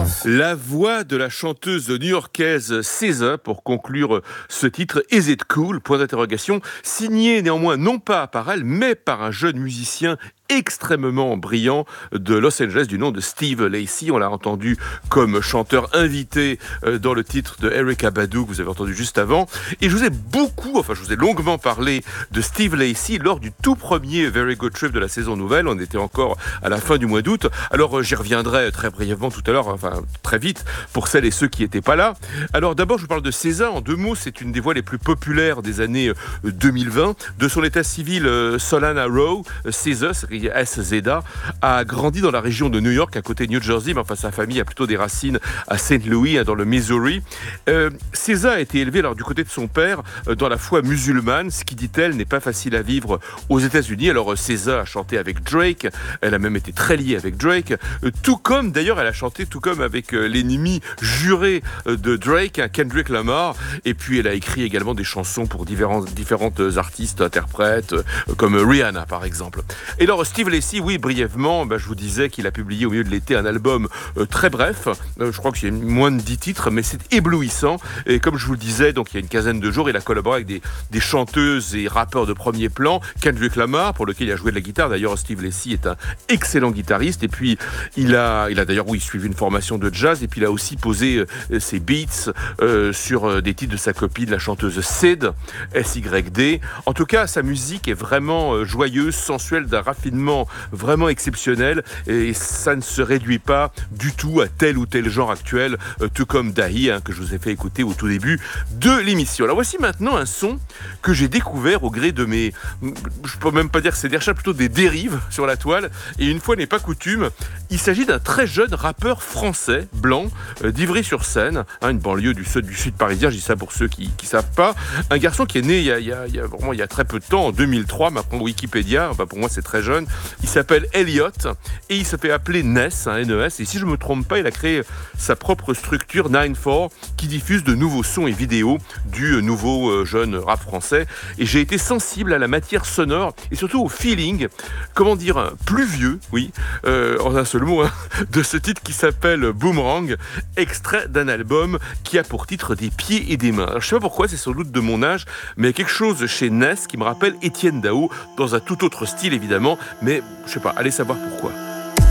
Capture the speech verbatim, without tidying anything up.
La voix de la chanteuse new-yorkaise SZA pour conclure ce titre Is It Cool? Point d'interrogation, signé néanmoins non pas par elle, mais par un jeune musicien extrêmement brillant de Los Angeles du nom de Steve Lacy. On l'a entendu comme chanteur invité dans le titre de Erykah Badu que vous avez entendu juste avant. Et je vous ai beaucoup, enfin je vous ai longuement parlé de Steve Lacy lors du tout premier Very Good Trip de la saison nouvelle. On était encore à la fin du mois d'août. Alors j'y reviendrai très brièvement tout à l'heure, enfin très vite pour celles et ceux qui n'étaient pas là. Alors d'abord je vous parle de SZA en deux mots. C'est une des voix les plus populaires des années deux mille vingt. De son état civil Solana Row, SZA, S Z A, a grandi dans la région de New York, à côté de New Jersey, mais enfin sa famille a plutôt des racines à Saint Louis, dans le Missouri. Euh, SZA a été élevée alors, du côté de son père dans la foi musulmane, ce qui, dit-elle, n'est pas facile à vivre aux États-Unis. Alors SZA a chanté avec Drake, elle a même été très liée avec Drake, tout comme d'ailleurs elle a chanté tout comme avec l'ennemi juré de Drake, Kendrick Lamar, et puis elle a écrit également des chansons pour différents, différentes artistes, interprètes, comme Rihanna par exemple. Et alors Steve Lacy, oui, brièvement, bah, je vous disais qu'il a publié au milieu de l'été un album euh, très bref, euh, je crois qu'il y a moins de dix titres, mais c'est éblouissant, et comme je vous le disais, donc il y a une quinzaine de jours, il a collaboré avec des, des chanteuses et rappeurs de premier plan, Kendrick Lamar, pour lequel il a joué de la guitare. D'ailleurs Steve Lacy est un excellent guitariste, et puis il a, il a d'ailleurs, oui, suivi une formation de jazz, et puis il a aussi posé euh, ses beats euh, sur euh, des titres de sa copine, la chanteuse Syd, S Y D. En tout cas, sa musique est vraiment euh, joyeuse, sensuelle, d'un raffinement vraiment exceptionnel, et ça ne se réduit pas du tout à tel ou tel genre actuel, euh, tout comme Dahi, hein, que je vous ai fait écouter au tout début de l'émission. Alors voici maintenant un son que j'ai découvert au gré de mes, je peux même pas dire que c'est des recherches, plutôt des dérives sur la toile, et une fois n'est pas coutume, il s'agit d'un très jeune rappeur français, blanc, euh, d'Ivry-sur-Seine, hein, une banlieue du sud, du sud parisien, je dis ça pour ceux qui ne savent pas, un garçon qui est né il y a, il y a, il y a, vraiment, il y a très peu de temps, en deux mille trois, maintenant Wikipédia, bah pour moi c'est très jeune. Il s'appelle Elliot et il se fait appeler Ness, hein, N E S, et si je ne me trompe pas, il a créé sa propre structure nine four qui diffuse de nouveaux sons et vidéos du nouveau euh, jeune rap français, et j'ai été sensible à la matière sonore et surtout au feeling, comment dire, hein, pluvieux, oui, euh, en un seul mot, hein, de ce titre qui s'appelle Boomerang, extrait d'un album qui a pour titre Des pieds et des mains. Alors, je ne sais pas pourquoi, c'est sans doute de mon âge, mais il y a quelque chose chez Ness qui me rappelle Étienne Dao, dans un tout autre style évidemment, mais je sais pas, allez savoir pourquoi.